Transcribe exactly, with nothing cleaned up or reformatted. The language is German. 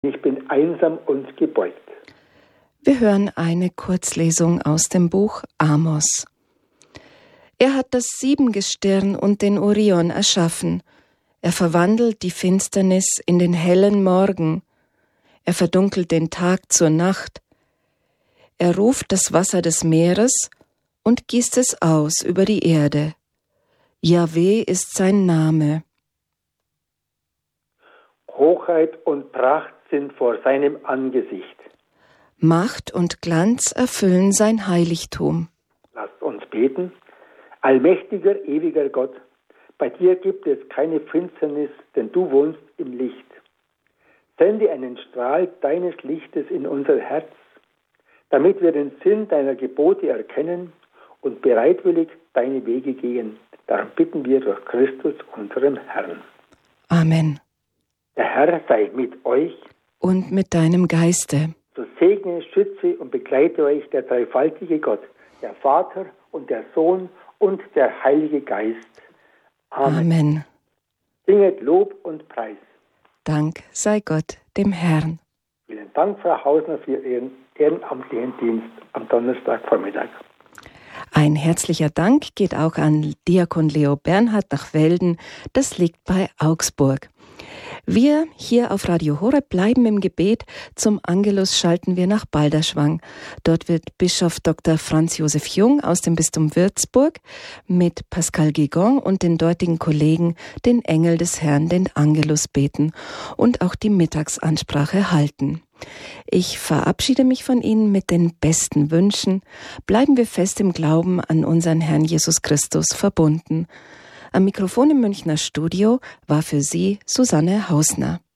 Ich bin einsam und gebeugt. Wir hören eine Kurzlesung aus dem Buch Amos. Er hat das Siebengestirn und den Orion erschaffen. Er verwandelt die Finsternis in den hellen Morgen. Er verdunkelt den Tag zur Nacht. Er ruft das Wasser des Meeres und gießt es aus über die Erde. Jahweh ist sein Name. Hochheit und Pracht sind vor seinem Angesicht. Macht und Glanz erfüllen sein Heiligtum. Lasst uns beten. Allmächtiger, ewiger Gott, bei dir gibt es keine Finsternis, denn du wohnst im Licht. Sende einen Strahl deines Lichtes in unser Herz, damit wir den Sinn deiner Gebote erkennen und bereitwillig deine Wege gehen. Darum bitten wir durch Christus, unserem Herrn. Amen. Der Herr sei mit euch und mit deinem Geiste. So segne, schütze und begleite euch der dreifaltige Gott, der Vater und der Sohn und der Heilige Geist. Amen. Amen. Singet Lob und Preis. Dank sei Gott, dem Herrn. Vielen Dank, Frau Hausner, für Ihren ehrenamtlichen Dienst am Donnerstagvormittag. Ein herzlicher Dank geht auch an Diakon Leo Bernhard nach Welden. Das liegt bei Augsburg. Wir hier auf Radio Horeb bleiben im Gebet. Zum Angelus schalten wir nach Balderschwang. Dort wird Bischof Doktor Franz Josef Jung aus dem Bistum Würzburg mit Pascal Guigon und den dortigen Kollegen den Engel des Herrn, den Angelus, beten und auch die Mittagsansprache halten. Ich verabschiede mich von Ihnen mit den besten Wünschen. Bleiben wir fest im Glauben an unseren Herrn Jesus Christus verbunden. Am Mikrofon im Münchner Studio war für Sie Susanne Hausner.